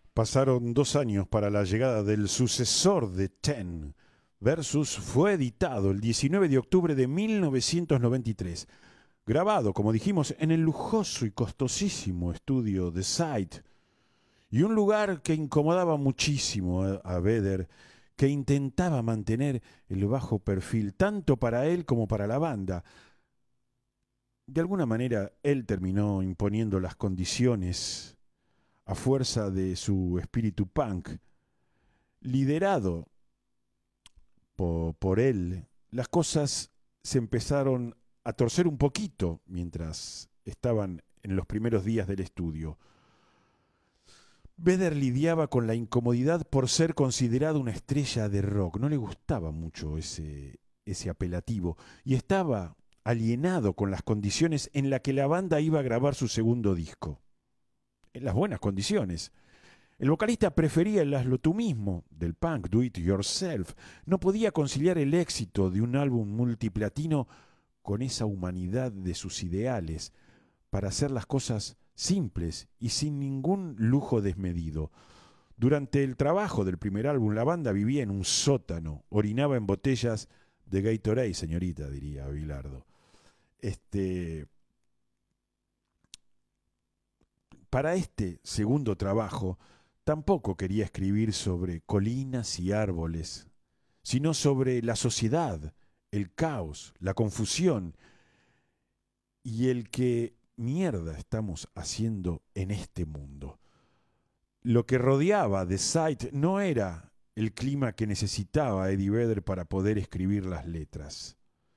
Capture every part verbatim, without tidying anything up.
Pasaron dos años para la llegada del sucesor de Ten. Versus fue editado el diecinueve de octubre de mil novecientos noventa y tres, grabado, como dijimos, en el lujoso y costosísimo estudio The Site, y un lugar que incomodaba muchísimo a, a Vedder, que intentaba mantener el bajo perfil tanto para él como para la banda. De alguna manera, él terminó imponiendo las condiciones a fuerza de su espíritu punk. Liderado por, por él, las cosas se empezaron a torcer un poquito mientras estaban en los primeros días del estudio. Vedder lidiaba con la incomodidad por ser considerado una estrella de rock. No le gustaba mucho ese, ese apelativo y estaba alienado con las condiciones en las que la banda iba a grabar su segundo disco. En las buenas condiciones. El vocalista prefería el hazlo tú mismo del punk, do it yourself. No podía conciliar el éxito de un álbum multiplatino con esa humanidad de sus ideales para hacer las cosas simples y sin ningún lujo desmedido. Durante el trabajo del primer álbum, la banda vivía en un sótano, orinaba en botellas de Gatorade, señorita, diría Bilardo. Este, para este segundo trabajo, tampoco quería escribir sobre colinas y árboles, sino sobre la sociedad, el caos, la confusión y el que mierda estamos haciendo en este mundo. Lo que rodeaba The Site no era el clima que necesitaba Eddie Vedder para poder escribir las letras.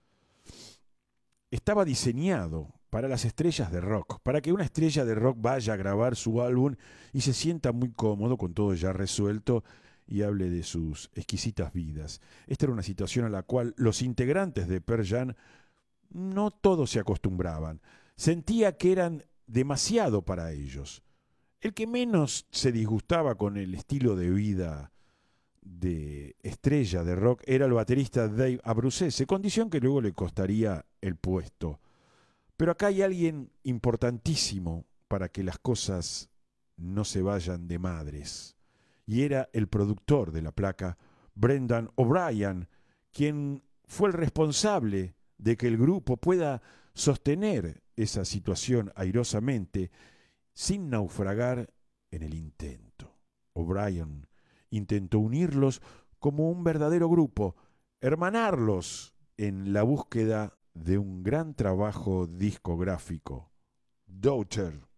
Estaba diseñado para las estrellas de rock, para que una estrella de rock vaya a grabar su álbum y se sienta muy cómodo con todo ya resuelto y hable de sus exquisitas vidas. Esta era una situación a la cual los integrantes de Pearl Jam no todos se acostumbraban. Sentía que eran demasiado para ellos. El que menos se disgustaba con el estilo de vida de estrella de rock era el baterista Dave Abruzzese, condición que luego le costaría el puesto. Pero acá hay alguien importantísimo para que las cosas no se vayan de madres. Y era el productor de la placa, Brendan O'Brien, quien fue el responsable de que el grupo pueda sostener esa situación airosamente sin naufragar en el intento. O'Brien intentó unirlos como un verdadero grupo, hermanarlos en la búsqueda de un gran trabajo discográfico. Daughter